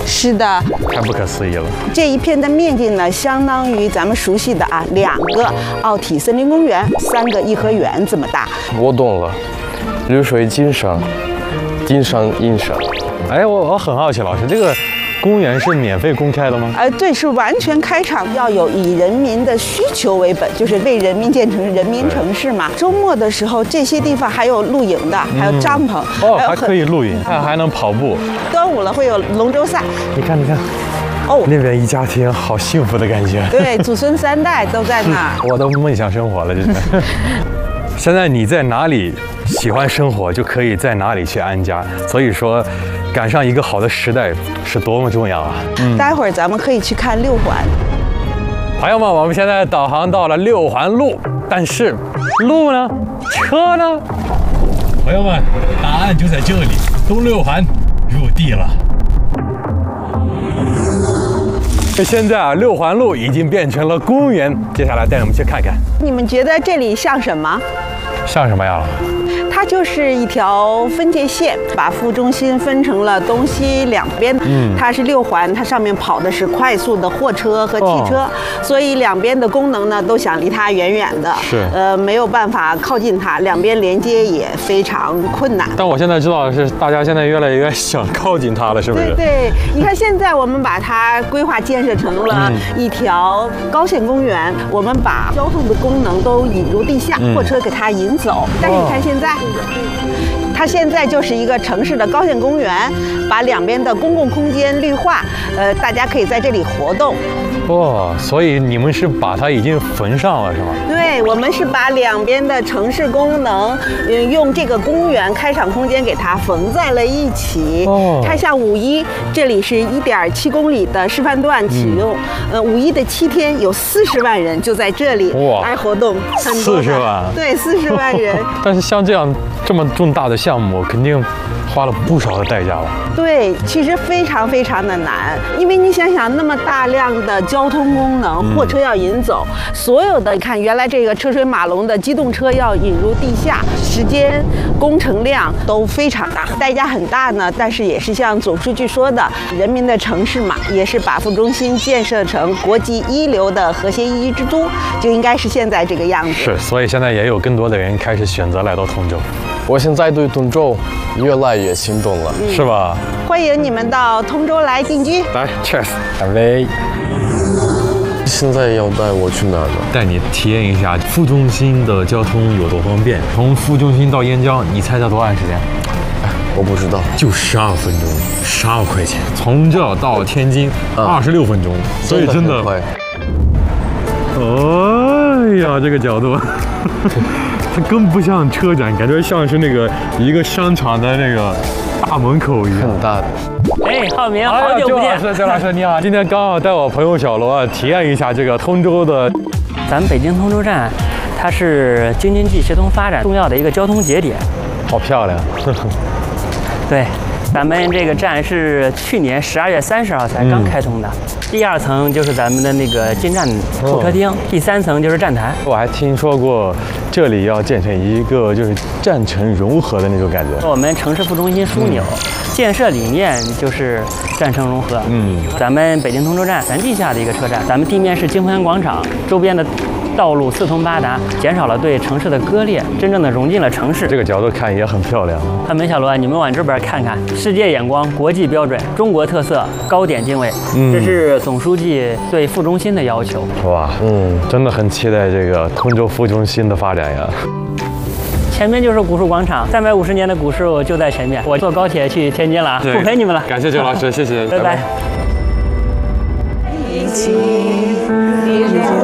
是的， 太不可思议了。 这一片的面积呢，相当于咱们熟悉的2个奥体森林公园、3个颐和园这么大。 我懂了，绿水青山，金山银山。 哎，我很好奇，老师，这个公园是免费公开的吗？ 对，是完全开场，要有以人民的需求为本，就是为人民建成人民城市嘛。周末的时候，这些地方还有露营的，还有帐篷， 还可以露营，还能跑步。 端午了会有龙舟赛。 你看，哦，那边一家庭好幸福的感觉。 对，祖孙3代都在那儿。 我的梦想生活了，真的。现在你在哪里喜欢生活，就可以在哪里去安家。所以说，赶上一个好的时代是多么重要啊！ 待会儿咱们可以去看6环。 朋友们，我们现在导航到了6环路，但是路呢？车呢？朋友们，答案就在这里，东6环入地了。现在6环路已经变成了公园，接下来带我们去看看。 你们觉得这里像什么？ 像什么呀？ 它就是一条分界线，把副中心分成了东西2边。它是6环，它上面跑的是快速的货车和汽车，所以2边的功能呢都想离它远远的，没有办法靠近它，2边连接也非常困难。 但我现在知道的是，大家现在越来越想靠近它了，是不是？ 对，你看现在我们把它规划建设成了一条高线公园，我们把交通的功能都引入地下，货车给它引走。但是你看现在。它现在就是一个城市的高线公园，把2边的公共空间绿化，大家可以在这里活动。 所以你们是把它已经缝上了，是吗？ 对，我们是把2边的城市功能，用这个公园开场空间给它缝在了一起。它像5·1，这里是1.7公里的示范段启用，5·1的7天有40万人就在这里来活动，很多 40万， 对，40万人。 但是像这么重大的项目，肯定花了不少的代价了。 对，其实非常非常的难，因为你想想那么大量的交通功能，货车要引走，所有的你看原来这个车水马龙的机动车要引入地下，时间、工程量都非常大，代价很大呢。但是也是像总书记说的，人民的城市嘛，也是把副中心建设成国际1流的和谐宜居之都，就应该是现在这个样子。 是，所以现在也有更多的人开始选择来到通州。 我现在对通州越来越心动了， 是吧？ 欢迎你们到通州来定居。 来 ，Cheers， 干杯！ 现在要带我去哪儿呢？ 带你体验一下副中心的交通有多方便。从副中心到燕郊，你猜要多长时间？ 我不知道， 就12分钟，12块钱。从这到天津26分钟，所以真的快。 哎呀，这个角度。它更不像车展，感觉像是一个商场的那个大门口一样。 很大的。 哎，浩明，好久不见。 周老师你好，今天刚好带我朋友小罗体验一下这个通州的。 咱们北京通州站，它是京津冀协同发展重要的一个交通节点。 好漂亮。 对，咱们这个站是去年12月30号才刚开通的。第2层就是咱们的那个进站候车厅，第3层就是站台。 我还听说过这里要建成一个就是站城融合的那种感觉。 我们城市副中心枢纽建设理念就是站城融合。咱们北京通州站咱地下的一个车站，咱们地面是京淮广场，周边的道路4通8达，减少了对城市的割裂，真正的融进了城市。 这个角度看也很漂亮。 汉梅小罗，你们往这边看看，世界眼光、国际标准、中国特色、高点定位，这是总书记对副中心的要求。 哇，真的很期待这个通州副中心的发展呀。 前面就是古树广场，350年的古树就在前面。我坐高铁去天津了，不陪你们了。 感谢周老师，谢谢， 拜拜。 一起